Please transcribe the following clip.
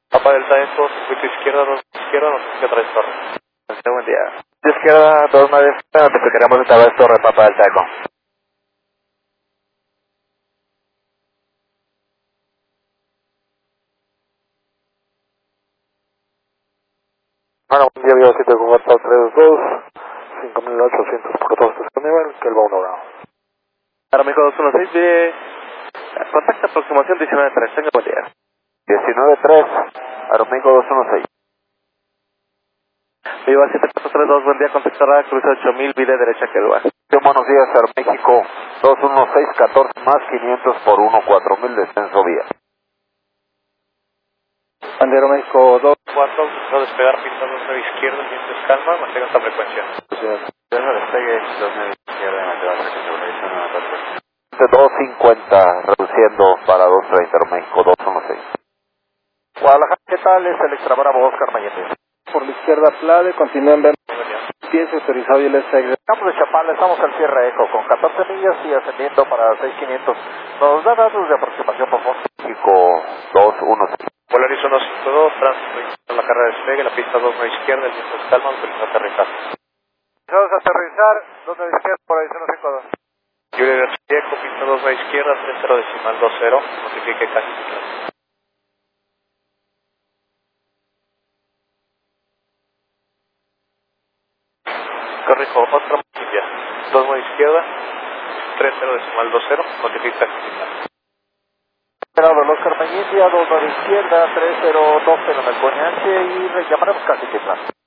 Papa Delta Eco, circuito izquierda, 2 izquierda, notifica otra vez torre. Buen día. De izquierda, 2 9, notificaremos otra vez torre, Papa Delta Eco. Bueno, buen día, Viva 7 con 432, 5800 por todo este nivel, que el va 1 grado. Aeroméxico 216, de contacto aproximación 19.3, tenga buen día. 19.3, Aeroméxico 216. Viva 7432, buen día, contactará, cruce 8000, vide derecha que dual. Buenos días, Aeroméxico 216, 14 más 500 por 1, 4000, descenso vía. Bandero México 24, no despegar, pista 29 izquierda, el viento es calma, mantenga esta frecuencia. Deja despegue, 29 izquierda, mantenga la frecuencia. 250, reduciendo para 230, México 216. Guadalajara, ¿qué tal? Es el extra bravo Oscar Mayete. Por la izquierda, Plade, continúen en 10 autorizado y el SX. Estamos de Chapala, estamos al cierre eco con 14 millas y ascendiendo para 6500. Nos da datos de aproximación por favor. México 216. Polaris 152, tránsito en la carrera de despegue, la pista 2 izquierda, el viento es calma, autoriza aterrizar. Vamos a aterrizar, 2 izquierda, Polaris 152. Julio García, pista 2 izquierda, 30 decimal 20, notifique casi. Corrijo, otra Maquilla, 2 izquierda, 30 decimal 20, notifica casi. Esperado el Oscar Mañitia, 2 izquierda, 3012 en el Coñache y llamaremos casi que